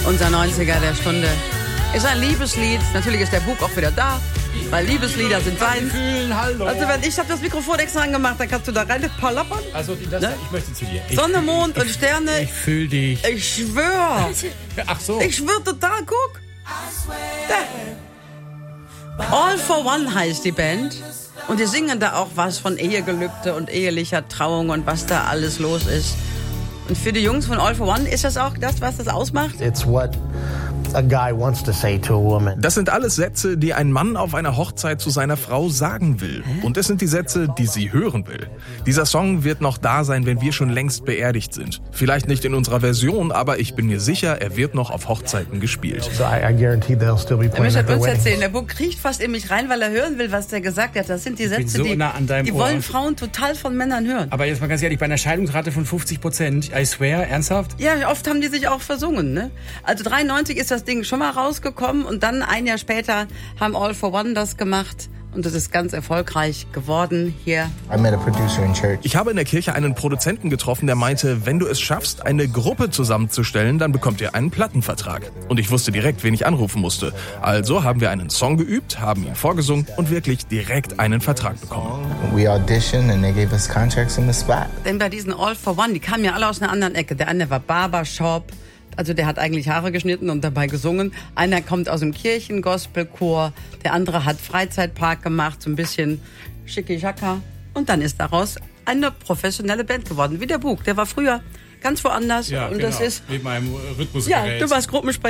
Unser 90er der Stunde ist ein Liebeslied. Natürlich ist der Bug auch wieder da, weil Liebeslieder sind seins. Also wenn ich habe das Mikrofon extra angemacht, dann kannst du da rein palappern. Also das, ne? Ich möchte zu dir. Sonne, Mond und Sterne. Ich fühl dich. Ich schwöre. Ach so. Ich schwöre total, guck. Da. All for One heißt die Band. Und die singen da auch was von Ehegelübde und ehelicher Trauung und was da alles los ist. Und für die Jungs von All for One ist das auch das, was das ausmacht? It's what a guy wants to say to a woman. Das sind alles Sätze, die ein Mann auf einer Hochzeit zu seiner Frau sagen will. Und es sind die Sätze, die sie hören will. Dieser Song wird noch da sein, wenn wir schon längst beerdigt sind. Vielleicht nicht in unserer Version, aber ich bin mir sicher, er wird noch auf Hochzeiten gespielt. So I guarantee they'll still be Er playing möchte at their uns weddings. erzählen, der Bub kriecht fast in mich rein, weil er hören will, was der gesagt hat. Das sind die Sätze, so nah an deinem die Ohr. wollen Frauen total von Männern hören. Aber jetzt mal ganz ehrlich, bei einer Scheidungsrate von 50%, I swear, ernsthaft? Ja, oft haben die sich auch versungen, ne? Also 93 ist das Ding schon mal rausgekommen und dann ein Jahr später haben All for One das gemacht und das ist ganz erfolgreich geworden hier. I met a producer in church. Ich habe in der Kirche einen Produzenten getroffen, der meinte, wenn du es schaffst, eine Gruppe zusammenzustellen, dann bekommt ihr einen Plattenvertrag. Und ich wusste direkt, wen ich anrufen musste. Also haben wir einen Song geübt, haben ihn vorgesungen und wirklich direkt einen Vertrag bekommen. We auditioned and they gave us contracts in the spot. Denn bei diesen All for One, die kamen ja alle aus einer anderen Ecke. Der eine war Barbershop, also der hat eigentlich Haare geschnitten und dabei gesungen. Einer kommt aus dem Kirchen-Gospelchor, der andere hat Freizeitpark gemacht, so ein bisschen Schicki-Schacka. Und dann ist daraus eine professionelle Band geworden, wie der Bug. Der war früher ganz woanders. Ja, und genau. das ist Mit meinem Rhythmusgerät. ja, du warst Gruppensprecher.